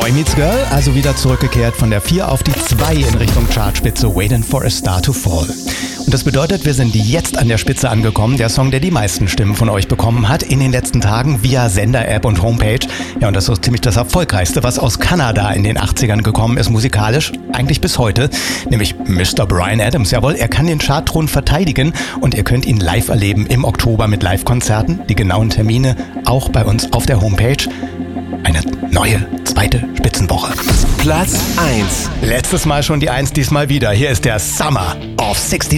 Boy Meets Girl, also wieder zurückgekehrt von der 4 auf die 2 in Richtung Chartspitze, Waiting for a Star to Fall. Und das bedeutet, wir sind jetzt an der Spitze angekommen, der Song, der die meisten Stimmen von euch bekommen hat in den letzten Tagen via Sender-App und Homepage. Ja, und das ist so ziemlich das Erfolgreichste, was aus Kanada in den 80ern gekommen ist, musikalisch, eigentlich bis heute, nämlich Mr. Bryan Adams. Jawohl, er kann den Chartthron verteidigen und ihr könnt ihn live erleben im Oktober mit Live-Konzerten. Die genauen Termine auch bei uns auf der Homepage. Eine neue, zweite Spitzenwoche. Platz 1. Letztes Mal schon die 1, diesmal wieder. Hier ist der Summer of 69.